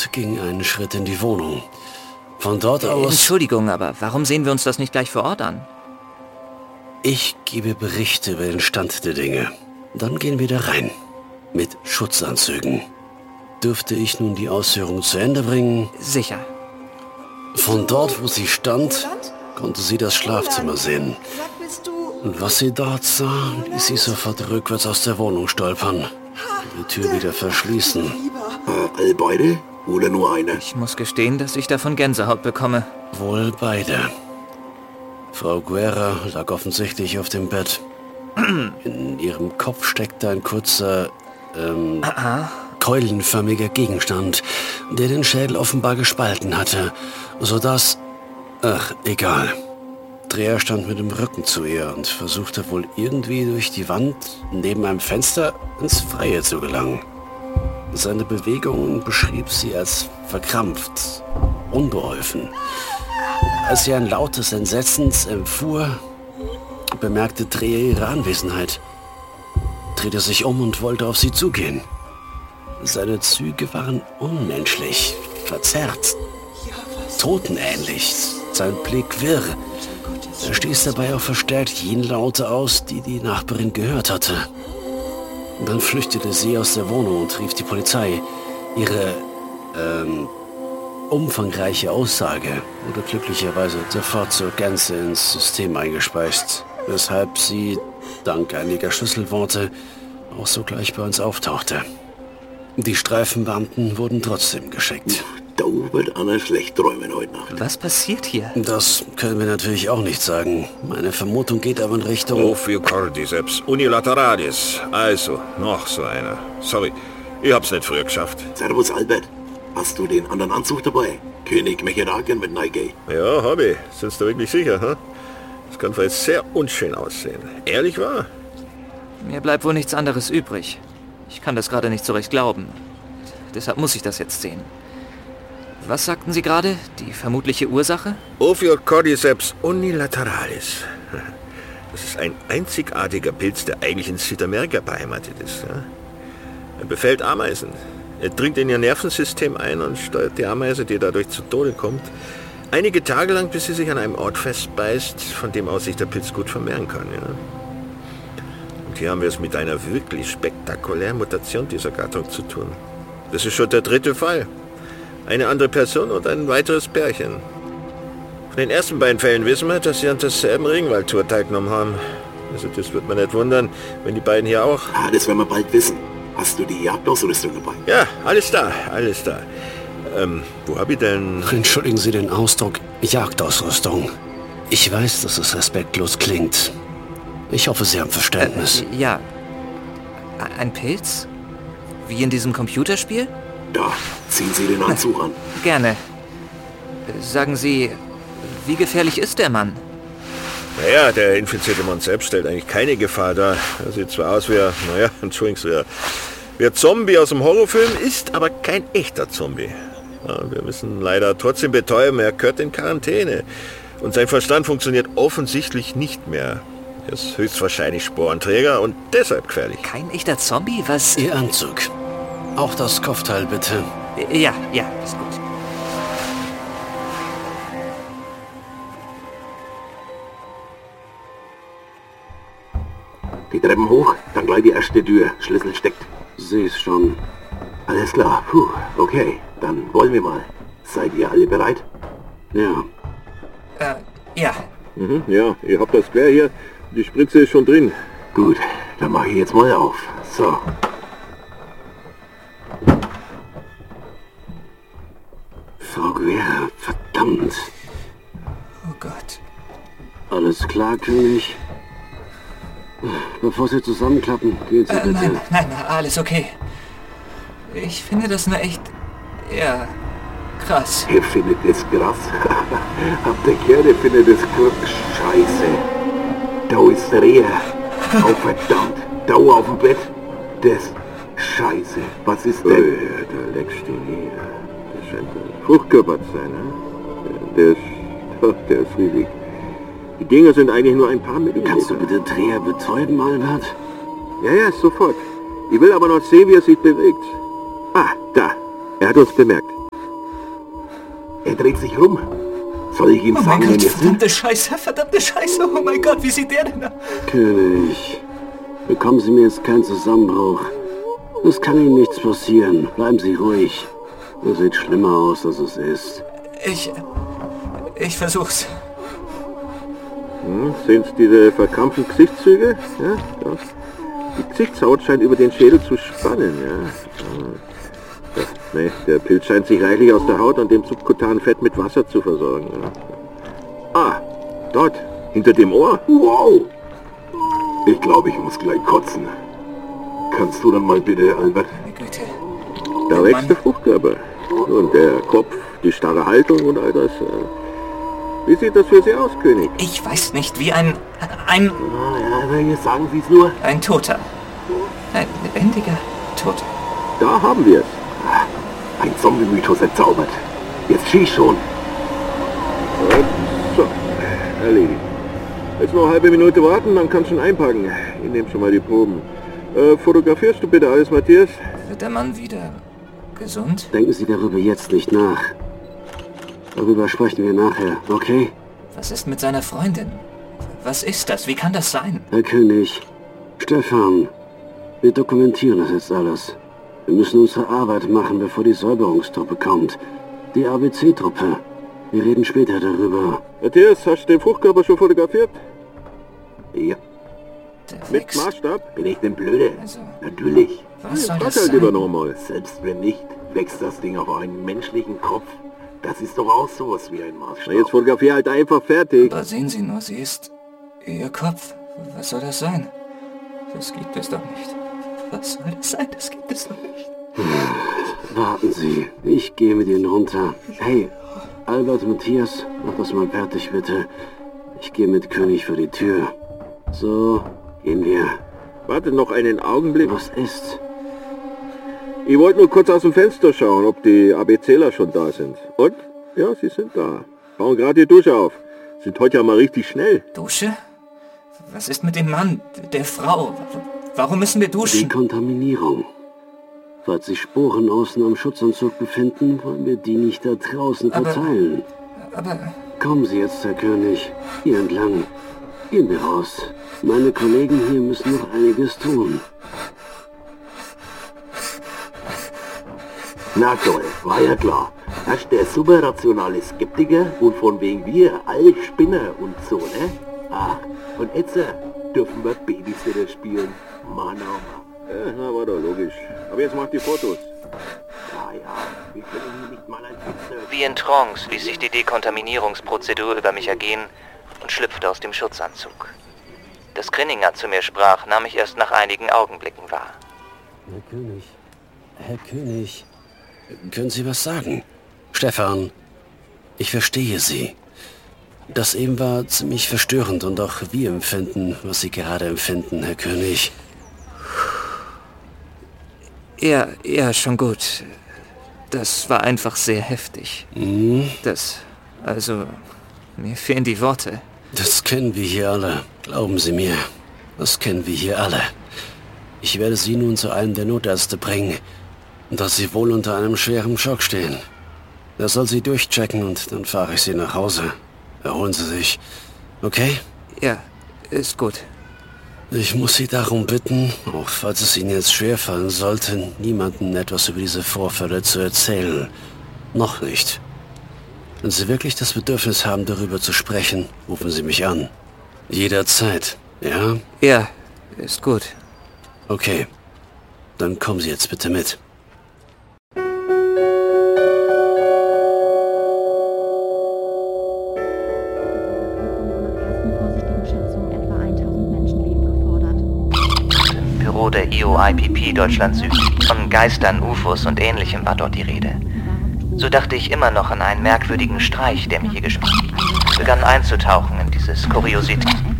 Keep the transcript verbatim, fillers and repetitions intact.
und ging einen Schritt in die Wohnung. Von dort aus... Entschuldigung, aber warum sehen wir uns das nicht gleich vor Ort an? Ich gebe Berichte über den Stand der Dinge. Dann gehen wir da rein. Mit Schutzanzügen. Dürfte ich nun die Ausführung zu Ende bringen? Sicher. Von dort, wo sie stand, konnte sie das Schlafzimmer sehen. Und was sie dort sah, ließ sie sofort rückwärts aus der Wohnung stolpern. Die Tür wieder verschließen. Äh, alle beide? Oder nur eine? Ich muss gestehen, dass ich davon Gänsehaut bekomme. Wohl beide. Frau Guerra lag offensichtlich auf dem Bett. In ihrem Kopf steckte ein kurzer, ähm, keulenförmiger Gegenstand, der den Schädel offenbar gespalten hatte, sodass... Ach, egal. Dreher stand mit dem Rücken zu ihr und versuchte wohl irgendwie durch die Wand neben einem Fenster ins Freie zu gelangen. Seine Bewegungen beschrieb sie als verkrampft, unbeholfen. Als sie ein lautes Entsetzens empfuhr, bemerkte Dreher ihre Anwesenheit, drehte sich um und wollte auf sie zugehen. Seine Züge waren unmenschlich, verzerrt, totenähnlich, sein Blick wirr. Er stieß dabei auch verstärkt jene Laute aus, die die Nachbarin gehört hatte. Dann flüchtete sie aus der Wohnung und rief die Polizei. Ihre, ähm, umfangreiche Aussage wurde glücklicherweise sofort zur Gänze ins System eingespeist, weshalb sie, dank einiger Schlüsselworte, auch sogleich bei uns auftauchte. Die Streifenbeamten wurden trotzdem geschickt. Da wird Anna schlecht träumen heute Nacht. Was passiert hier? Das können wir natürlich auch nicht sagen. Meine Vermutung geht aber in Richtung... Ophiocordyceps unilateralis. Also, noch so einer. Sorry, ich hab's nicht früher geschafft. Servus, Albert. Hast du den anderen Anzug dabei? König Mecheraken mit Nike. Ja, hab ich. Sind du wirklich sicher, hm? Das kann vielleicht sehr unschön aussehen. Ehrlich wahr? Mir bleibt wohl nichts anderes übrig. Ich kann das gerade nicht so recht glauben. Deshalb muss ich das jetzt sehen. Was sagten Sie gerade? Die vermutliche Ursache? Ophiocordyceps unilateralis. Das ist ein einzigartiger Pilz, der eigentlich in Südamerika beheimatet ist. Ja? Er befällt Ameisen. Er dringt in ihr Nervensystem ein und steuert die Ameise, die dadurch zu Tode kommt, einige Tage lang, bis sie sich an einem Ort festbeißt, von dem aus sich der Pilz gut vermehren kann. Ja? Und hier haben wir es mit einer wirklich spektakulären Mutation dieser Gattung zu tun. Das ist schon der dritte Fall. Eine andere Person und ein weiteres Pärchen. Von den ersten beiden Fällen wissen wir, dass sie an derselben Regenwaldtour teilgenommen haben. Also das wird man nicht wundern, wenn die beiden hier auch... Ah, das werden wir bald wissen. Hast du die Jagdausrüstung dabei? Ja, alles da, alles da. Ähm, wo hab ich denn... Entschuldigen Sie den Ausdruck Jagdausrüstung. Ich weiß, dass es respektlos klingt. Ich hoffe, Sie haben Verständnis. Äh, ja. Ein Pilz? Wie in diesem Computerspiel? Da, ziehen Sie den Anzug an. Gerne. Sagen Sie, wie gefährlich ist der Mann? Naja, der infizierte Mann selbst stellt eigentlich keine Gefahr dar. Er sieht zwar aus wie ein, naja, Entschuldigung, wie ein, wie ein Zombie aus dem Horrorfilm, ist aber kein echter Zombie. Ja, wir müssen leider trotzdem betäuben, er gehört in Quarantäne. Und sein Verstand funktioniert offensichtlich nicht mehr. Er ist höchstwahrscheinlich Sporenträger und deshalb gefährlich. Kein echter Zombie? Was? Ihr Anzug. Auch das Kopfteil, bitte. Ja, ja, ist gut. Die Treppen hoch, dann gleich die erste Tür. Schlüssel steckt. Sehe es schon. Alles klar, puh, okay, dann wollen wir mal. Seid ihr alle bereit? Ja. Äh, ja. Mhm, ja, ihr habt das Quer hier. Die Spritze ist schon drin. Gut, dann mache ich jetzt mal auf. So. Frau Guerra, verdammt. Oh Gott. Alles klar, König. Bevor Sie zusammenklappen, gehen Sie Äh, bitte. nein, nein, alles okay. Ich finde das nur echt... ja... krass. Ihr findet das krass. Habt ihr gehört, ihr findet das krass. Scheiße. Da ist Rehe. Oh verdammt. Da auf dem Bett. Das. Scheiße. Was ist denn? Oh, ja, da leckst du hier. Das scheint ein Fruchtkörper zu sein, ne? Der ist... oh, der ist riesig. Die Dinger sind eigentlich nur ein paar Millimeter. Kannst du bitte Dreher betäuben, Albert? Ja, ja, sofort. Ich will aber noch sehen, wie er sich bewegt. Ah, da. Er hat uns bemerkt. Er dreht sich rum. Soll ich ihm oh sagen, mein wenn Gott, ihr verdammte Scheiße, verdammte Scheiße. Oh mein Gott, wie sieht der denn aus? König, bekommen Sie mir jetzt keinen Zusammenbruch. Es kann Ihnen nichts passieren. Bleiben Sie ruhig. Es sieht schlimmer aus, als es ist. Ich... Ich versuch's. Hm, sind es diese verkrampften Gesichtszüge? Ja, doch. Die Gesichtshaut scheint über den Schädel zu spannen, ja. ja. Nee, der Pilz scheint sich reichlich aus der Haut und dem subkutanen Fett mit Wasser zu versorgen. Ja. Ah, dort, hinter dem Ohr. Wow! Ich glaube, ich muss gleich kotzen. Kannst du dann mal bitte, Albert? Meine Güte. Da Oh, wächst Mann. der Fruchtkörper. Und der Kopf, die starre Haltung und all das. Wie sieht das für Sie aus, König? Ich weiß nicht, wie ein... ein... Ah, ja, sagen Sie es nur. ein Toter. Ein lebendiger Toter. Da haben wir es. Ein Zombie-Mythos entzaubert. Jetzt schieß schon. So, erledigt. Jetzt noch eine halbe Minute warten, dann kannst du schon einpacken. Ich nehme schon mal die Proben. Äh, fotografierst du bitte alles, Matthias? Wird der Mann wieder gesund? Denken Sie darüber jetzt nicht nach. Darüber sprechen wir nachher, okay? Was ist mit seiner Freundin? Was ist das? Wie kann das sein? Herr König, Stefan, wir dokumentieren das jetzt alles. Wir müssen unsere Arbeit machen, bevor die Säuberungstruppe kommt. Die A B C-Truppe. Wir reden später darüber. Matthias, hast du den Fruchtkörper schon fotografiert? Ja, Der Mit wächst. Maßstab? bin ich denn blöde? Also, Natürlich. was soll Frag das halt lieber sein? nochmal. Selbst wenn nicht, wächst das Ding auf einen menschlichen Kopf. Das ist doch auch sowas wie ein Na, Maßstab. jetzt fotografier halt einfach fertig. Aber sehen Sie nur, sie ist... Ihr Kopf. Was soll das sein? Das gibt es doch nicht. Was soll das sein? Das gibt es doch nicht. Warten Sie, ich gehe mit Ihnen runter. Hey, Albert, Matthias, mach das mal fertig, bitte. Ich gehe mit König vor die Tür. So, gehen wir. Warte noch einen Augenblick. Was ist? Ich wollte nur kurz aus dem Fenster schauen, ob die ABCler schon da sind. Und? Ja, sie sind da. Bauen gerade die Dusche auf. Sind heute ja mal richtig schnell. Dusche? Was ist mit dem Mann, der Frau? Warum müssen wir duschen? Dekontaminierung. Falls sich Sporen außen am Schutzanzug befinden, wollen wir die nicht da draußen Aber- verteilen. Aber... Kommen Sie jetzt, Herr König. Hier entlang. Gehen wir raus. Meine Kollegen hier müssen noch einiges tun. Na toll, war ja klar. Erst der super rationale Skeptiker und von wegen wir alle Spinner und so, ne? Ach, und jetzt äh, dürfen wir Babysitter spielen. Mann, oh Mann. Ja, na, war doch logisch. Aber jetzt mach die Fotos. Ja, ja, wir können hier nicht mal ein Fenster... Wie in Trance ließ sich die Dekontaminierungsprozedur über mich ergehen und schlüpfte aus dem Schutzanzug. Dass Grinninger zu mir sprach, nahm ich erst nach einigen Augenblicken wahr. Herr König. Herr König. Können Sie was sagen? Stefan, ich verstehe Sie. Das eben war ziemlich verstörend und auch wir empfinden, was Sie gerade empfinden, Herr König. Ja, ja, schon gut. Das war einfach sehr heftig. Mhm. Das, also, mir fehlen die Worte. Das kennen wir hier alle. Glauben Sie mir. Das kennen wir hier alle. Ich werde Sie nun zu einem der Notärzte bringen, dass Sie wohl unter einem schweren Schock stehen. Er soll Sie durchchecken und dann fahre ich Sie nach Hause. Erholen Sie sich. Okay? Ja, ist gut. Ich muss Sie darum bitten, auch falls es Ihnen jetzt schwerfallen sollte, niemandem etwas über diese Vorfälle zu erzählen. Noch nicht. Wenn Sie wirklich das Bedürfnis haben, darüber zu sprechen, rufen Sie mich an. Jederzeit, ja? Ja, ist gut. Okay. Dann kommen Sie jetzt bitte mit. Büro der I O I P P Deutschland Süd. Von Geistern, U F Os und Ähnlichem war dort die Rede. So dachte ich immer noch an einen merkwürdigen Streich, der mir hier gespielt. Ich begann einzutauchen in dieses Kuriosität.